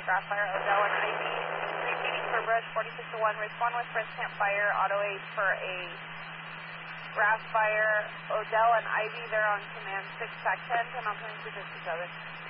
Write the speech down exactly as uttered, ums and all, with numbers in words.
grass fire, Odell and Ivy. Repeating for Bridge, forty-six to one. Respond with Bridge campfire, auto eight for a grass fire, Odell and Ivy. They're on command six, tac ten, ten on twenty-two fifty-seven.